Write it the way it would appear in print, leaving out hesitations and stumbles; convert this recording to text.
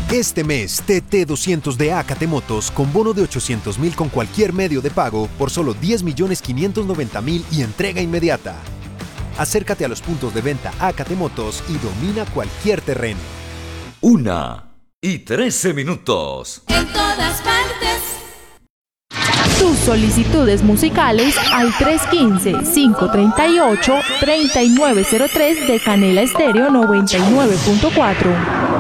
Este mes, TT200 de AKT Motos con bono de 800.000 con cualquier medio de pago por solo 10.590.000 y entrega inmediata. Acércate a los puntos de venta AKT Motos y domina cualquier terreno. 1:13. En todas partes. Tus solicitudes musicales al 315-538-3903 de Canela Estéreo 99.4.